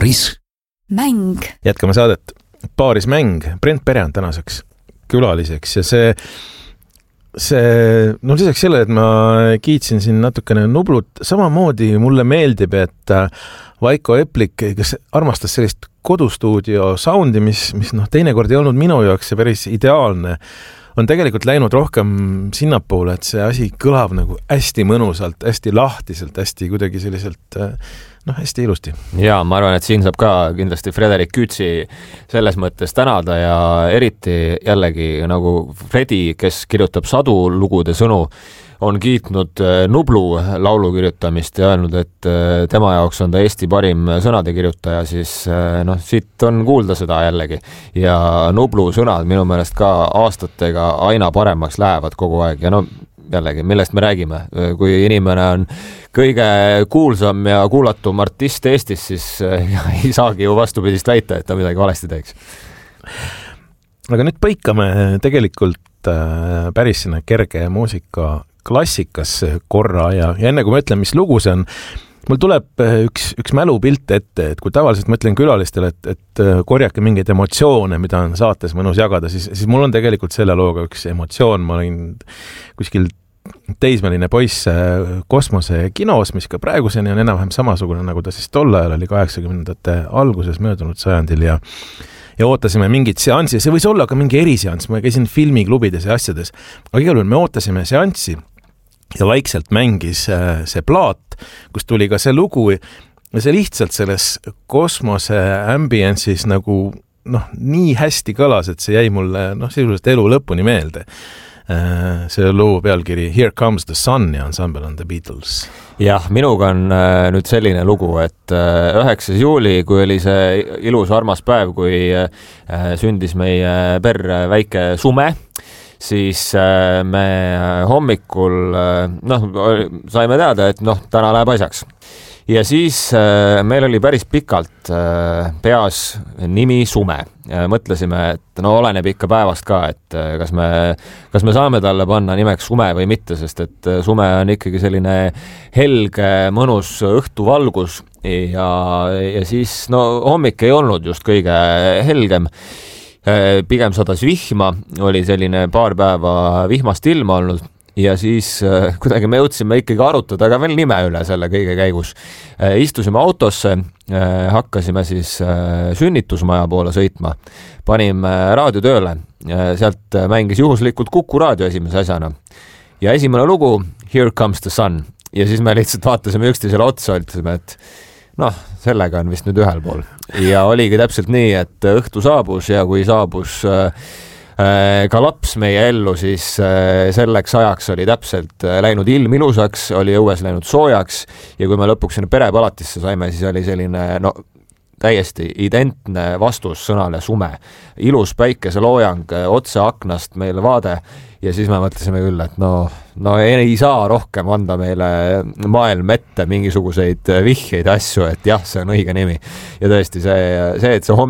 Paaris mäng. Jätkame saadet Paaris mäng. Brent Pere on tänaseks külaliseks ja see lisaks selle, et ma kiitsin siin natukene Nublut, samamoodi mulle meeldib, et Vaiko Eplik, kes armastas sellist kodustuudio soundi, mis teinekord ei olnud minu jaoks see päris ideaalne, on tegelikult läinud rohkem sinnapoole, et see asi kõlab nagu hästi mõnusalt, hästi lahtiselt, hästi kuidagi selliselt hästi ilusti. Ja ma arvan, et siin saab ka kindlasti Frederik Küütsi selles mõttes tänada ja eriti jällegi nagu Fredi, kes kirjutab sadu lugude sõnu, on kiitnud Nublu laulu kirjutamist ja öelnud, et tema jaoks on ta Eesti parim sõnade kirjutaja, siis siit on kuulda seda jällegi. Ja Nublu sõnad minu meelest ka aastatega aina paremaks lähevad kogu aeg ja jällegi, millest me räägime. Kui inimene on kõige kuulsam ja kuulatum artist Eestis, siis ei saagi ju vastupidist väita, et ta midagi valesti teeks. Aga nüüd põikame tegelikult päris sinna kerge muusika klassikasse korra ja enne kui ma ütlen, mis lugu see on, mul tuleb üks mälupilt ette, et kui tavaliselt ma ütlen külalistele, et korjake mingeid emotsioone, mida on saates mõnus jagada, siis mul on tegelikult selle looga üks emotsioon. Ma olin kuskil teismeline poiss kosmosekinos, mis ka praeguseni on enam-vähem samasugune, nagu ta siis tol ajal oli 80ndate alguses möödunud sajandil ja ootasime mingit seanssi, see võis olla ka mingi eriseanss, ma käisin filmiklubides ja asjades, aga igal juhul me ootasime seanssi ja vaikselt mängis see plaat, kus tuli ka see lugu ja see lihtsalt selles kosmose ambience'is nagu nii hästi kõlas, et see jäi mulle sisuliselt elu lõpuni meelde. See loo pealkiri Here Comes the Sun ja ansambel on The Beatles. Jah, minuga on nüüd selline lugu, et 9. juuli, kui oli see ilus armas päev, kui sündis meie väike Sume, siis me hommikul saime teada, et täna läheb asjaks. Ja siis meil oli päris pikalt peas nimi Sume. Mõtlesime, et oleneb ikka päevast ka, et kas me saame talle panna nimeks Sume või mitte, sest et Sume on ikkagi selline helge, mõnus õhtuvalgus ja siis hommik ei olnud just kõige helgem. Pigem sadas vihma, oli selline paar päeva vihmast ilma olnud. Ja siis kuidagi me jõudsime ikkagi arutada ka veel nime üle selle kõige käigus. Istusime autosse, hakkasime siis sünnitusmaja poole sõitma. Panime raadio tööle, sealt mängis juhuslikult Kuku raadio esimese asjana. Ja esimene lugu, Here Comes the Sun. Ja siis me lihtsalt vaatasime üksteisele otsa, ütlesime, et sellega on vist nüüd ühel pool. Ja oligi täpselt nii, et õhtu saabus ja kui saabus ka laps meie ellu, siis selleks ajaks oli täpselt läinud ilm ilusaks, oli õues läinud soojaks ja kui me lõpuks sinna perepalatisse saime, siis oli selline täiesti identne vastus sõnale Sume. Ilus päikeseloojang, otse aknast meile vaade ja siis me mõtlesime küll, et ei saa rohkem anda meile maailm ette mingisuguseid vihjeid asju, et jah, see on õige nimi. Ja tõesti see et see